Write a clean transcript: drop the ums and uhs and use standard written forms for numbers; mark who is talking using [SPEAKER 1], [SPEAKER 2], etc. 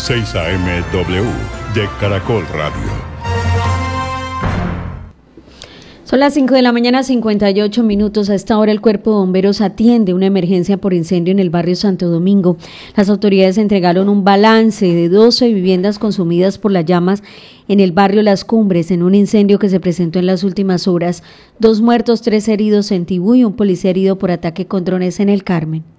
[SPEAKER 1] 6 AM W de Caracol Radio.
[SPEAKER 2] Son las 5 de la mañana, 58 minutos. A esta hora el Cuerpo de Bomberos atiende una emergencia por incendio en el barrio Santo Domingo. Las autoridades entregaron un balance de 12 viviendas consumidas por las llamas en el barrio Las Cumbres, en un incendio que se presentó en las últimas horas. 2 muertos, 3 heridos en Tibú y un policía herido por ataque con drones en el Carmen.